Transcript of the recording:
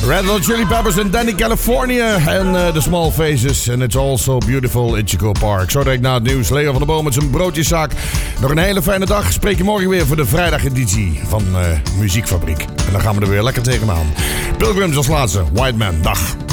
Red Hot Chili Peppers en Danny California en The Small Faces. And it's also beautiful in Chico Park. Zo direct na het nieuws. Leo van der Boom met zijn broodjeszaak. Nog een hele fijne dag. Spreek je morgen weer voor de vrijdageditie van Muziekfabriek. En dan gaan we er weer lekker tegenaan. Pilgrims als laatste. White Man. Dag.